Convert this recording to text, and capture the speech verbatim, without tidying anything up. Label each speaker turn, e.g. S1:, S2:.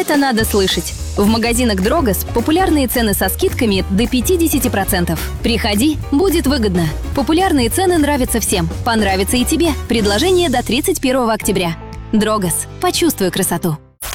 S1: Это надо слышать. В магазинах Дрогос популярные цены со скидками до пятидесяти процентов. Приходи, будет выгодно. Популярные цены нравятся всем. Понравится и тебе. Предложение до тридцать первого октября. Дрогос. Почувствуй красоту.